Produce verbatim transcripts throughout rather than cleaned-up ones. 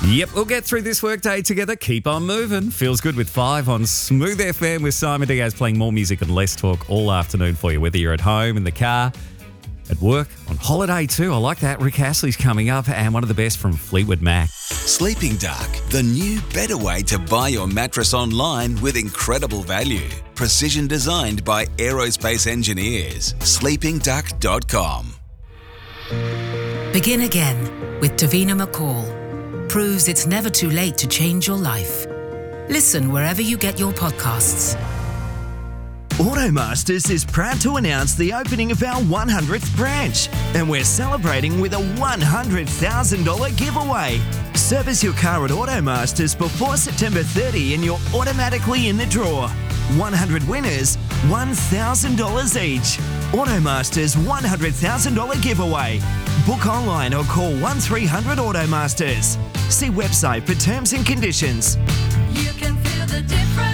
Yep, we'll get through this workday together. Keep on moving. Feels good with five on Smooth F M with Simon Diaz playing more music and less talk all afternoon for you, whether you're at home, in the car, at work, on holiday too. I like that. Rick Astley's coming up and one of the best from Fleetwood Mac. Sleeping Duck, the new, better way to buy your mattress online with incredible value. Precision designed by aerospace engineers. sleeping duck dot com. Begin again with Davina McCall. Proves it's never too late to change your life. Listen wherever you get your podcasts. Automasters is proud to announce the opening of our one hundredth branch, and we're celebrating with a one hundred thousand dollars giveaway. Service your car at Automasters before September thirtieth and you're automatically in the draw. one hundred winners, one thousand dollars each. Automasters one hundred thousand dollars giveaway. Book online or call one three hundred Automasters. See website for terms and conditions. You can feel the difference.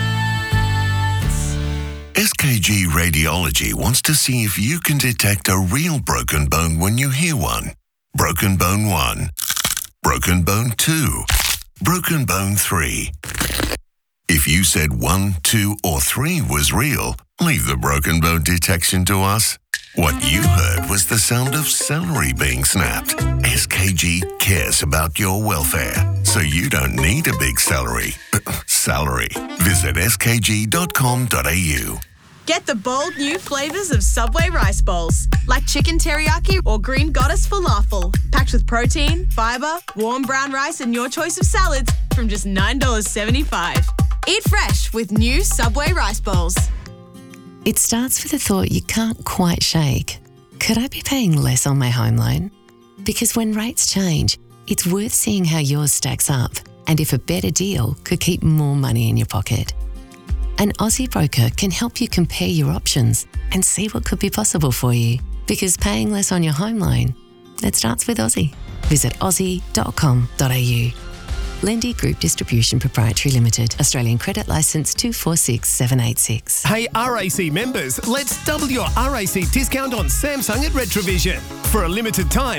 S K G Radiology wants to see if you can detect a real broken bone when you hear one. Broken bone one. Broken bone two. Broken bone three. If you said one, two, or three was real, leave the broken bone detection to us. What you heard was the sound of celery being snapped. S K G cares about your welfare, so you don't need a big celery. Salary. Visit s k g dot com dot a u. Get the bold new flavours of Subway rice bowls, like chicken teriyaki or green goddess falafel, packed with protein, fibre, warm brown rice and your choice of salads from just nine dollars seventy-five. Eat fresh with new Subway rice bowls. It starts with a thought you can't quite shake. Could I be paying less on my home loan? Because when rates change, it's worth seeing how yours stacks up and if a better deal could keep more money in your pocket. An Aussie broker can help you compare your options and see what could be possible for you. Because paying less on your home loan, it starts with Aussie. Visit aussie dot com dot a u. Lendy Group Distribution Proprietary Limited. Australian Credit Licence two four six seven eight six. Hey R A C members, let's double your R A C discount on Samsung at Retrovision. For a limited time,